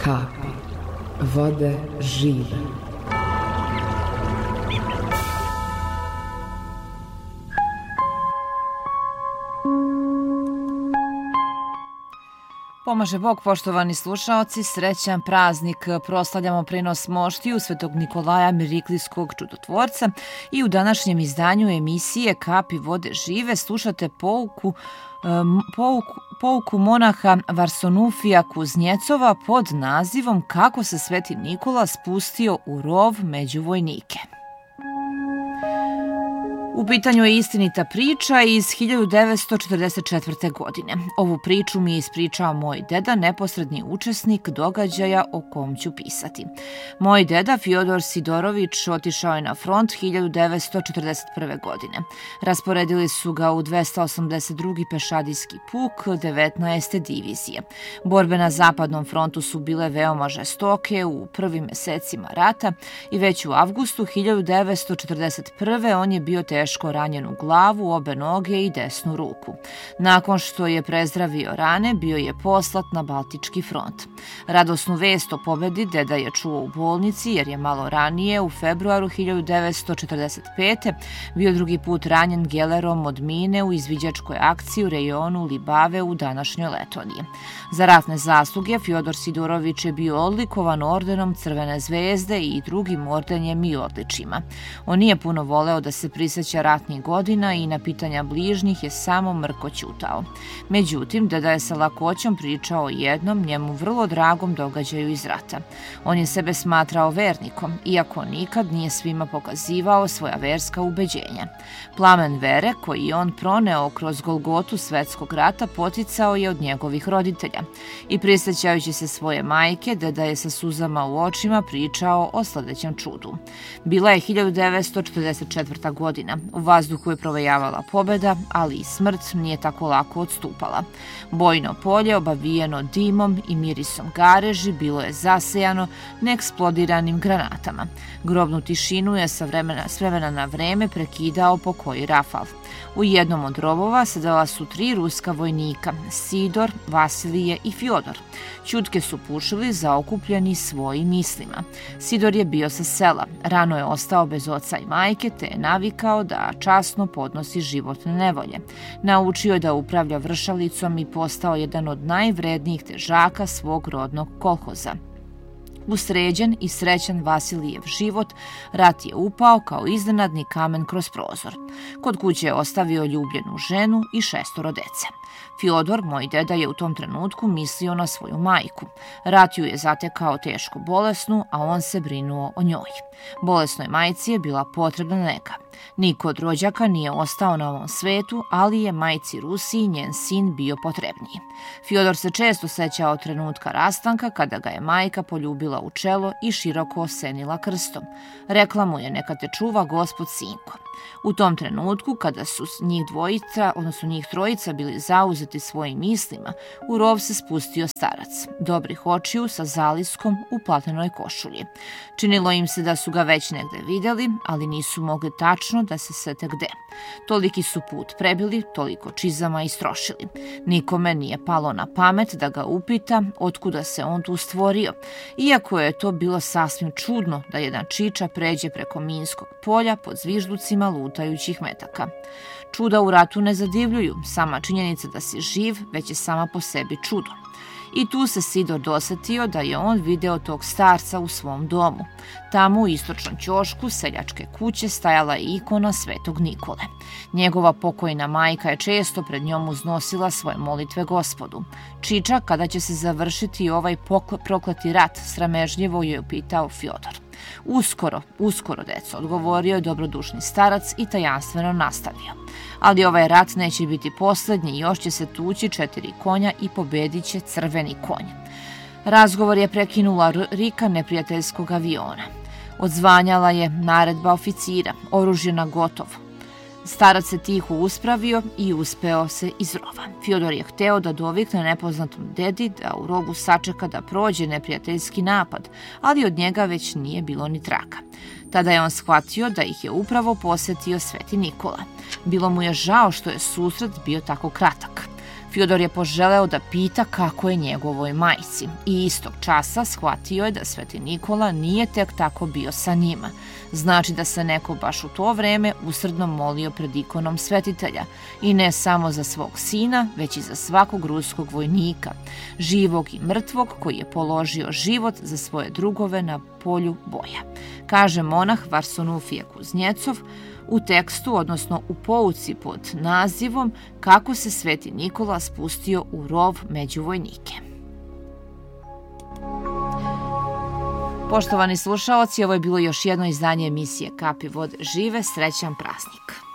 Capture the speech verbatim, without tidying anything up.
kapi vode žive. Pomaže Bog, poštovani slušaoci, srećan praznik. Proslavljamo prenos moštiju Svetog Nikolaja Miriklijskog čudotvorca i u današnjem izdanju emisije Kapi vode žive slušate pouku, um, pouku, pouku monaha Varsanufija Kuznjecova pod nazivom Kako se Sveti Nikola spustio u rov među vojnike. U pitanju je istinita priča iz hiljadu devetsto četrdeset četvrte. godine. Ovu priču mi je ispričao moj deda, neposredni učesnik događaja o kom ću pisati. Moj deda, Fjodor Sidorović, otišao je na front hiljadu devetsto četrdeset prve. godine. Rasporedili su ga u dvesta osamdeset drugi pešadijski puk devetnaeste divizije. Borbe na zapadnom frontu su bile veoma žestoke u prvim mesecima rata i već u avgustu hiljadu devetsto četrdeset prve. on je bio teško teško ranjen u glavu, obe noge i desnu ruku. Nakon što je prezdravio rane, bio je poslat na Baltički front. Radosnu vest o pobedi deda je čuo u bolnici jer je malo ranije, u februaru hiljadu devetsto četrdeset pete. bio drugi put ranjen gelerom od mine u izviđačkoj akciji u rejonu Libave u današnjoj Letoniji. Za ratne zasluge Fjodor Sidorović je bio odlikovan ordenom Crvene zvezde i drugim ordenjem i odličima. On nije puno voleo da se prisjeća ratnih godina i na pitanja bližnjih je samo mrko ćutao. Međutim, deda je sa lakoćom pričao o jednom njemu vrlo dragom događaju iz rata. On je sebe smatrao vernikom, iako nikad nije svima pokazivao svoja verska ubeđenja. Plamen vere koji je on proneo kroz Golgotu svetskog rata poticao je od njegovih roditelja. I prisjećajući se svoje majke, deda je sa suzama u očima pričao o sljedećem čudu. Bila je hiljadu devetsto četrdeset četvrta. godina. U vazduhu je provejavala pobjeda, ali i smrt nije tako lako odstupala. Bojno polje, obavijeno dimom i mirisom gareži, bilo je zasejano neeksplodiranim granatama. Grobnu tišinu je sa vremena, s vremena na vreme prekidao pokoji rafal. U jednom od rovova sedela su tri ruska vojnika, Sidor, Vasilije i Fjodor. Ćutke su pušili zaokupljeni svojim mislima. Sidor je bio sa sela, rano je ostao bez oca i majke, te je navikao da časno podnosi životne nevolje. Naučio je da upravlja vršalicom i postao jedan od najvrednijih težaka svog rodnog kolhoza. Usređen i srećan Vasilijev život, rat je upao kao iznenadni kamen kroz prozor. Kod kuće je ostavio ljubljenu ženu i šestoro dece. Fjodor, moj deda, je u tom trenutku mislio na svoju majku. Rat ju je zatekao teško bolesnu, a on se brinuo o njoj. Bolesnoj majci je bila potrebna nega. Niko od rođaka nije ostao na ovom svetu, ali je majci Rusiji njen sin bio potrebniji. Fjodor se često sećao trenutka rastanka kada ga je majka poljubila u čelo i široko osenila krstom. Rekla mu je neka te čuva Gospod sinko. U tom trenutku kada su njih dvojica, odnosno njih trojica bili zauzeti svojim mislima, u rov se spustio starac, dobrih očiju sa zaliskom u platenoj košulji. Činilo im se da su ga već negde vidjeli, ali nisu mogli tačno da se sete gde. Toliki su put prebili, toliko čizama istrošili. Nikome nije palo na pamet da ga upita otkuda se on tu stvorio, iako je to bilo sasvim čudno da jedan čiča pređe preko minskog polja pod zvižducima lutajućih metaka. Čuda u ratu ne zadivljuju, sama činjenica da si živ već je sama po sebi čudo. I tu se Sidor dosetio da je on video tog starca u svom domu. Tamo u istočnom ćošku seljačke kuće stajala je ikona Svetog Nikole. Njegova pokojna majka je često pred njom uznosila svoje molitve Gospodu. Čiča, kada će se završiti ovaj prokleti rat, sramežljivo je upitao Fjodor. Uskoro, uskoro, deco, odgovorio je dobrodušni starac i tajanstveno nastavio. Ali ovaj rat neće biti posljednji, još će se tući četiri konja i pobedit će crveni konj. Razgovor je prekinula rika neprijateljskog aviona. Odzvanjala je naredba oficira, oružje na gotovo. Starac se tiho uspravio i uspeo se iz rova. Fjodor je hteo da dovikne nepoznatom dedi da u rovu sačeka da prođe neprijateljski napad, ali od njega već nije bilo ni traka. Tada je on shvatio da ih je upravo posetio Sveti Nikola. Bilo mu je žao što je susret bio tako kratak. Fjodor je poželeo da pita kako je njegovoj majci i istog časa shvatio je da Sveti Nikola nije tek tako bio sa njima. Znači da se neko baš u to vreme usrdno molio pred ikonom svetitelja i ne samo za svog sina, već i za svakog ruskog vojnika, živog i mrtvog koji je položio život za svoje drugove na polju boja, kaže monah Varsanufije Kuznjecov u tekstu, odnosno u pouci pod nazivom Kako se Sveti Nikola spustio u rov među vojnike. Poštovani slušaoci, ovo je bilo još jedno izdanje emisije Kapi vode žive. Srećan praznik!